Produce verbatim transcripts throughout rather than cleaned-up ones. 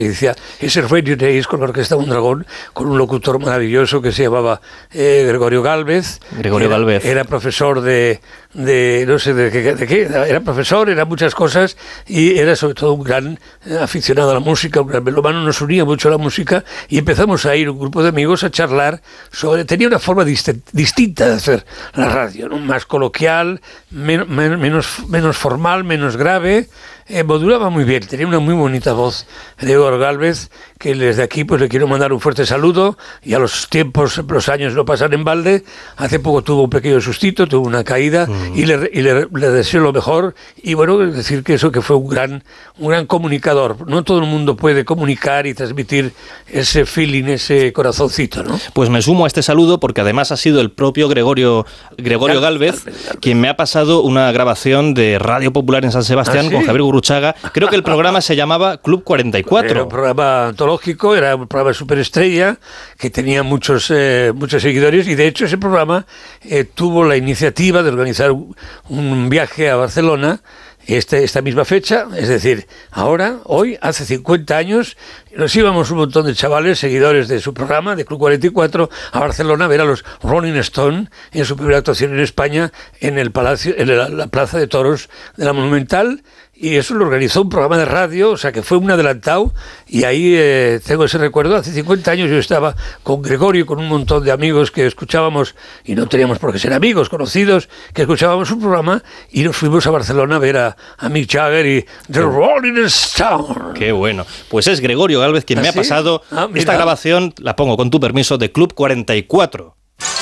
Y decía, ese Radio Days con la Orquesta Mondragón, con un locutor maravilloso que se llamaba eh, Gregorio Gálvez. Gregorio era, Gálvez. Era profesor de, de no sé de qué, de qué, era profesor, era muchas cosas y era sobre todo un gran aficionado a la música, un gran melómano, nos unía mucho a la música y empezamos a ir un grupo de amigos a charlar sobre, tenía una forma dist- distinta de hacer la radio, ¿no? Más coloquial, men- men- menos, menos formal, menos grave. Eh, modulaba muy bien, tenía una muy bonita voz, Gregorio Gálvez, que desde aquí pues le quiero mandar un fuerte saludo, y a los tiempos, los años no pasan en balde. Hace poco tuvo un pequeño sustito, tuvo una caída, mm. y, le, y le, le deseo lo mejor, y bueno, decir que eso, que fue un gran, un gran comunicador. No todo el mundo puede comunicar y transmitir ese feeling, ese corazoncito, ¿no? Pues me sumo a este saludo, porque además ha sido el propio Gregorio, Gregorio Gálvez, Gálvez, Gálvez quien me ha pasado una grabación de Radio Popular en San Sebastián, ¿ah, sí? con Javier Gurruchaga. Creo que el programa se llamaba Club cuarenta y cuatro. Era un programa antológico, era un programa superestrella que tenía muchos eh, muchos seguidores, y de hecho ese programa eh, tuvo la iniciativa de organizar un, un viaje a Barcelona este, esta misma fecha, es decir, ahora, hoy, hace cincuenta años, nos íbamos un montón de chavales, seguidores de su programa, de Club cuarenta y cuatro, a Barcelona a ver a los Rolling Stone en su primera actuación en España, en el palacio, en la, la Plaza de Toros de la Monumental. Y eso lo organizó un programa de radio, o sea que fue un adelantado, y ahí eh, tengo ese recuerdo. Hace cincuenta años yo estaba con Gregorio, con un montón de amigos que escuchábamos, y no teníamos por qué ser amigos, conocidos, que escuchábamos un programa, y nos fuimos a Barcelona a ver a, a Mick Jagger y The Rolling Stone. Qué bueno. Pues es Gregorio Gálvez quien ¿Ah, me ha sí? pasado ah, esta grabación, la pongo con tu permiso, de Club cuarenta y cuatro.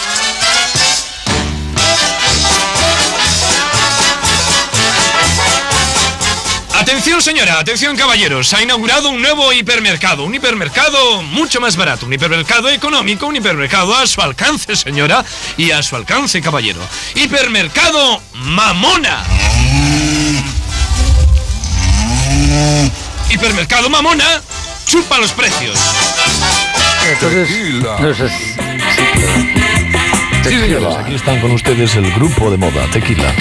Atención señora, atención caballeros, ha inaugurado un nuevo hipermercado, un hipermercado mucho más barato, un hipermercado económico, un hipermercado a su alcance señora y a su alcance caballero. Hipermercado Mamona. Hipermercado Mamona, chupa los precios. Entonces, no sé, sí, señores, aquí están con ustedes el grupo de moda Tequila.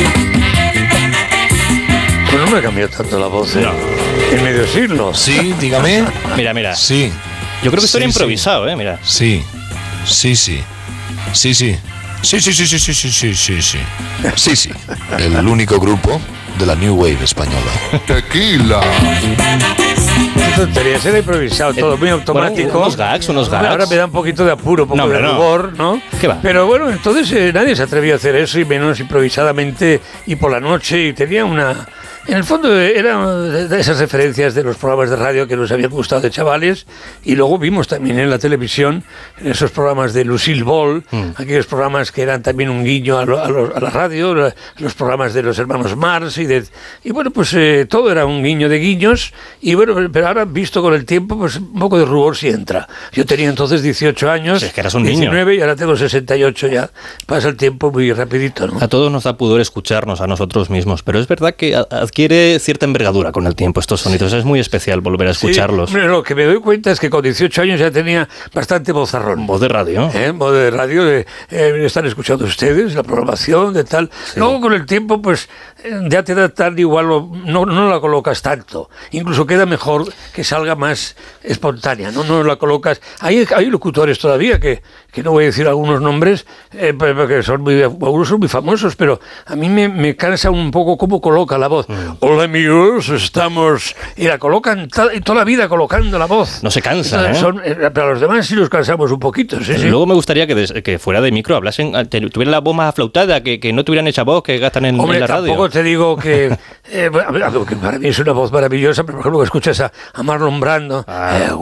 Pues no me ha cambiado tanto la voz ¿eh? no. en medio siglo. Sí, dígame. Mira, mira. Sí. Yo creo que estoy sí, improvisado, sí. ¿eh? Mira. Sí. Sí, sí. Sí, sí. Sí, sí, sí, sí, sí, sí, sí, sí, sí. Sí, sí. El único grupo de la New Wave española. Tequila. Qué tontería, era improvisado, todo muy automático. Bueno, unos gags, unos gags. Ahora me da un poquito de apuro, un poco no, de rubor, ¿no? ¿no? ¿Qué va? Pero bueno, entonces eh, nadie se atrevió a hacer eso, y menos improvisadamente y por la noche, y tenía una... En el fondo eran de esas referencias de los programas de radio que nos habían gustado de chavales, y luego vimos también en la televisión, en esos programas de Lucille Ball, mm. aquellos programas que eran también un guiño a, lo, a, lo, a la radio, los programas de los hermanos Marx, y, de, y bueno, pues eh, todo era un guiño de guiños, y bueno, pero ahora visto con el tiempo, pues un poco de rubor sí entra. Yo tenía entonces dieciocho años, es que eras un diecinueve, niño. Y ahora tengo sesenta y ocho ya. Pasa el tiempo muy rapidito, ¿no? A todos nos da pudor escucharnos a nosotros mismos, pero es verdad que adquiere cierta envergadura con el tiempo estos sonidos. Es muy especial volver a escucharlos. Sí, lo que me doy cuenta es que con dieciocho años ya tenía bastante vozarrón. Voz de radio. ¿Eh? Voz de radio, de, eh, están escuchando ustedes, la programación, de tal. Sí. Luego con el tiempo, pues ya te da tan igual, no, no la colocas tanto. Incluso queda mejor que salga más espontánea, no, no la colocas. Hay, hay locutores todavía que, que no voy a decir algunos nombres, eh, porque son muy, algunos son muy famosos, pero a mí me, me cansa un poco cómo coloca la voz. Mm. Hola amigos, estamos... Y la colocan ta, toda la vida colocando la voz. No se cansa, Entonces, ¿eh? Son, eh, pero a los demás sí los cansamos un poquito. Sí, sí. Luego me gustaría que, des, que fuera de micro hablasen, tuvieran la voz más aflautada, que, que no tuvieran esa voz que gastan en, Hombre, en la radio. Tampoco te digo que, eh, que para mí es una voz maravillosa, pero por ejemplo que escuchas a, a Marlon Brando. Ah.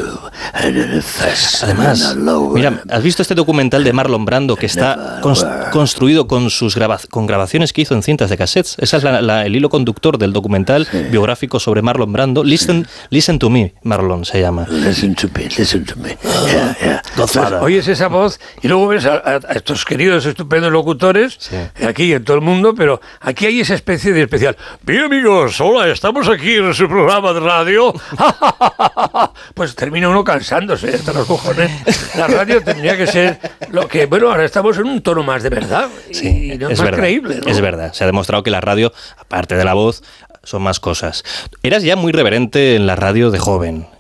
Además, mira, ¿has visto este documental de Marlon Brando que está cons- construido con sus graba- con grabaciones que hizo en cintas de cassettes? Esa es la, la, el hilo conductor del documental sí. biográfico sobre Marlon Brando. Listen, sí. listen to me, Marlon se llama. Listen to me, listen to me. Yeah, yeah. Pues, oyes esa voz y luego ves a, a, a estos queridos estupendos locutores sí. aquí y en todo el mundo, pero aquí hay esa especie de especial. Bien amigos, hola, estamos aquí en su programa de radio. Pues termina uno cansándose hasta los cojones. La radio tendría que ser lo que, bueno, ahora estamos en un tono más de verdad sí, y no es más verdad, creíble, ¿no? Es verdad, se ha demostrado que la radio, aparte de la voz, son más cosas. Eras ya muy reverente en la radio de joven.